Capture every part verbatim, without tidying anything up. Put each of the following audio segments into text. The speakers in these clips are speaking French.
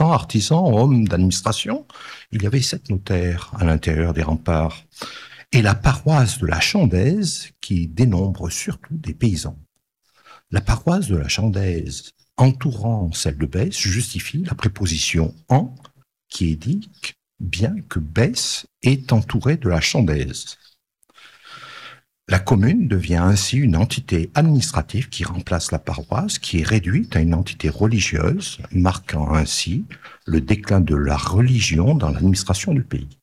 commerçants, artisans, hommes d'administration. Il y avait sept notaires à l'intérieur des remparts. Et la paroisse de la Chandaise, qui dénombre surtout des paysans. La paroisse de la Chandaise, entourant celle de Besse, justifie la préposition « en » qui indique bien que Besse est entourée de la Chandaise. La commune devient ainsi une entité administrative qui remplace la paroisse, qui est réduite à une entité religieuse, marquant ainsi le déclin de la religion dans l'administration du pays.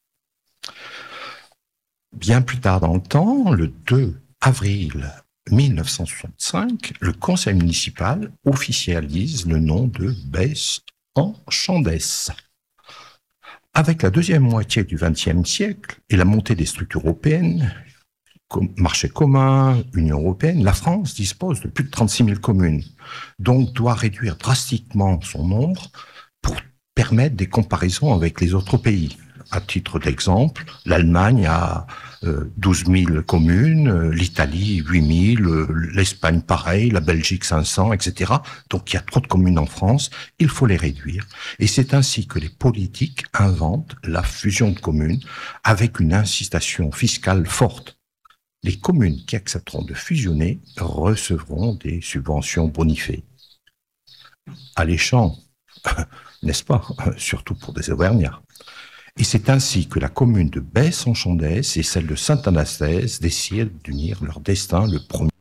Bien plus tard dans le temps, le deux avril mille neuf cent soixante-cinq, le conseil municipal officialise le nom de Besse en Chandaise. Avec la deuxième moitié du vingtième siècle et la montée des structures européennes, marché commun, Union européenne, la France dispose de plus de trente-six mille communes, donc doit réduire drastiquement son nombre pour permettre des comparaisons avec les autres pays. À titre d'exemple, l'Allemagne a euh, douze mille communes, l'Italie huit mille, l'Espagne pareil, la Belgique cinq cents, et cetera. Donc il y a trop de communes en France, il faut les réduire. Et c'est ainsi que les politiques inventent la fusion de communes avec une incitation fiscale forte. Les communes qui accepteront de fusionner recevront des subventions bonifées. Alléchant, n'est-ce pas? Surtout pour des Auvergnats. Et c'est ainsi que la commune de Besse en Chandaise et celle de Sainte-Anastaise décident d'unir leur destin le premier